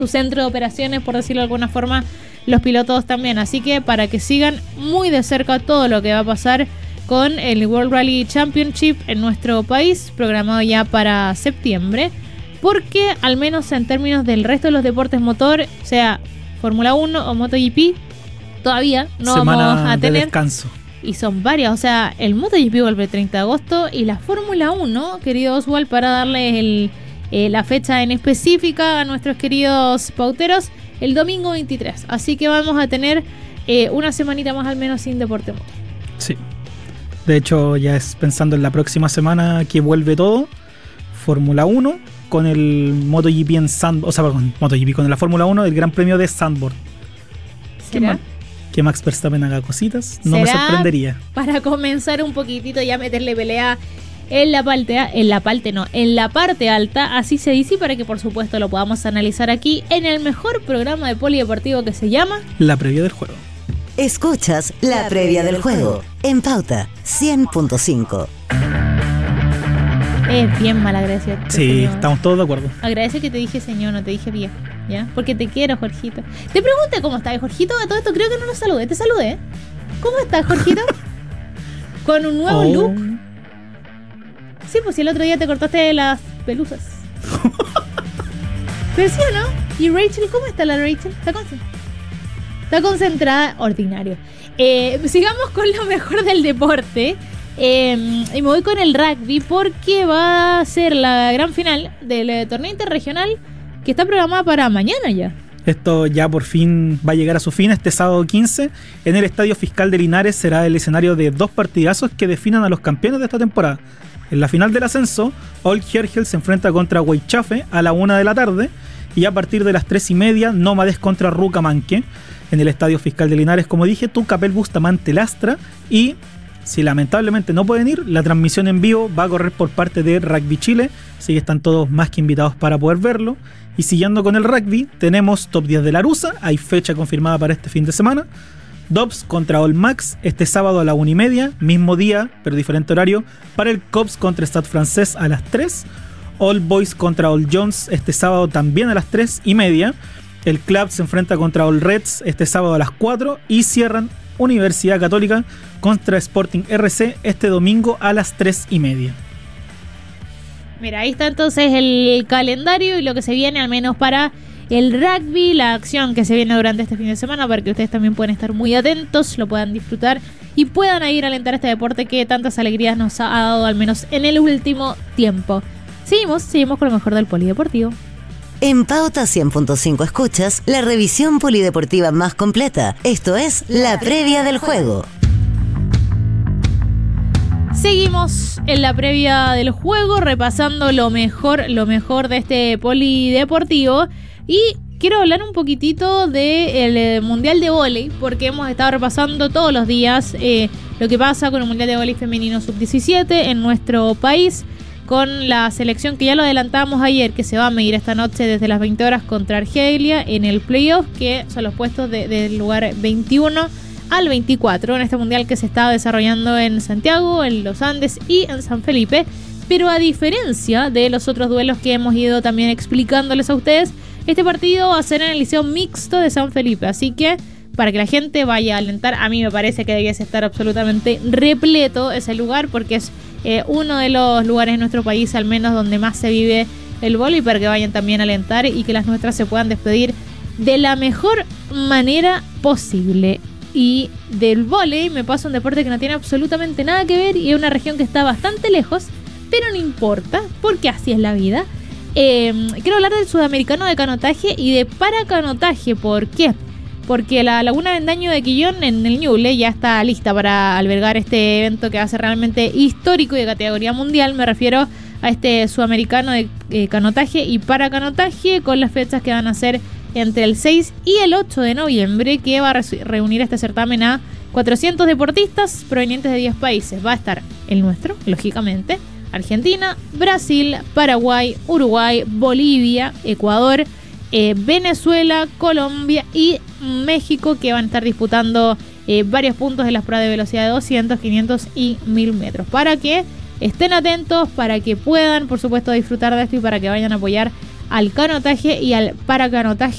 su centro de operaciones, por decirlo de alguna forma, los pilotos también. Así que para que sigan muy de cerca todo lo que va a pasar con el World Rally Championship en nuestro país, programado ya para septiembre, porque al menos en términos del resto de los deportes motor, sea Fórmula 1 o MotoGP, todavía no semana vamos a tener de descanso. Y son varias, o sea, el MotoGP vuelve el 30 de agosto y la Fórmula 1, querido Oswald, para darle la fecha en específica a nuestros queridos pauteros, el domingo 23. Así que vamos a tener una semanita más al menos sin deporte motor. Sí. De hecho, ya es pensando en la próxima semana que vuelve todo. Fórmula 1 con el MotoGP en Sandboard, o sea, perdón, MotoGP con la Fórmula 1 del Gran Premio de Sandboard. ¿Será? Que Max Verstappen haga cositas, no me sorprendería. Para comenzar un poquitito ya meterle pelea en la parte alta, así se dice, para que por supuesto lo podamos analizar aquí en el mejor programa de polideportivo que se llama La Previa del Juego. Escuchas La Previa del Juego en Pauta 100.5. Es bien malagradecido. Sí, señor. estamos todos de acuerdo. Agradece que te dije señor, no te dije viejo, ¿ya? Porque te quiero, Jorgito. Te pregunté cómo estás, Jorgito. A todo esto creo que no lo saludé. Te saludé. ¿Cómo estás, Jorgito? Con un nuevo look. Sí, pues si el otro día te cortaste las pelusas. Pero sí o no. ¿Y Rachel? ¿Cómo está la Rachel? Está concentrada. Ordinario. Sigamos con lo mejor del deporte. Y me voy con el rugby porque va a ser la gran final del torneo interregional que está programada para mañana ya. Esto ya por fin va a llegar a su fin este sábado 15. En el Estadio Fiscal de Linares será el escenario de dos partidazos que definan a los campeones de esta temporada. En la final del ascenso, Old Hergel se enfrenta contra Weichafe a la 1 de la tarde y a partir de las 3:30 Nómades contra Rucamanque. En el Estadio Fiscal de Linares, como dije, Tucapel Bustamante Lastra, y si lamentablemente no pueden ir, la transmisión en vivo va a correr por parte de Rugby Chile, así que están todos más que invitados para poder verlo. Y siguiendo con el rugby, tenemos Top 10 de la Rusa, hay fecha confirmada para este fin de semana. Dobbs contra All Max este sábado a la 1:30, mismo día, pero diferente horario, para el Cops contra Stade Francés a las 3. All Boys contra All Jones este sábado también a las 3:30. El Club se enfrenta contra All Reds este sábado a las 4 y cierran Universidad Católica contra Sporting RC este domingo a las 3:30. Mira, ahí está entonces el calendario y lo que se viene al menos para el rugby, la acción que se viene durante este fin de semana, para que ustedes también puedan estar muy atentos, lo puedan disfrutar y puedan ir a alentar este deporte que tantas alegrías nos ha dado al menos en el último tiempo. Seguimos con lo mejor del polideportivo. En Pauta 100.5 escuchas la revisión polideportiva más completa. Esto es La Previa del Juego. Seguimos en la previa del juego, repasando lo mejor de este polideportivo. Y quiero hablar un poquitito del Mundial de Vóley, porque hemos estado repasando todos los días lo que pasa con el Mundial de Vóley Femenino Sub-17 en nuestro país, con la selección que ya lo adelantamos ayer, que se va a medir esta noche desde las 20 horas contra Argelia en el playoff, que son los puestos del lugar 21 al 24 en este mundial que se está desarrollando en Santiago, en los Andes y en San Felipe. Pero a diferencia de los otros duelos que hemos ido también explicándoles a ustedes, este partido va a ser en el Liceo Mixto de San Felipe, así que para que la gente vaya a alentar, a mí me parece que debiese estar absolutamente repleto ese lugar, porque es uno de los lugares en nuestro país al menos donde más se vive el vóley, para que vayan también a alentar y que las nuestras se puedan despedir de la mejor manera posible. Y del vóley me pasa un deporte que no tiene absolutamente nada que ver y es una región que está bastante lejos, pero no importa, porque así es la vida. Quiero hablar del sudamericano de canotaje y de paracanotaje. ¿Por qué? Porque la Laguna Vendaño de Quillón en el Ñuble ya está lista para albergar este evento que va a ser realmente histórico y de categoría mundial. Me refiero a este sudamericano de canotaje y paracanotaje, con las fechas que van a ser entre el 6 y el 8 de noviembre, que va a reunir este certamen a 400 deportistas provenientes de 10 países. Va a estar el nuestro, lógicamente, Argentina, Brasil, Paraguay, Uruguay, Bolivia, Ecuador, Venezuela, Colombia y México, que van a estar disputando varios puntos de las pruebas de velocidad de 200, 500 y 1000 metros. Para que estén atentos, para que puedan, por supuesto, disfrutar de esto y para que vayan a apoyar al canotaje y al paracanotaje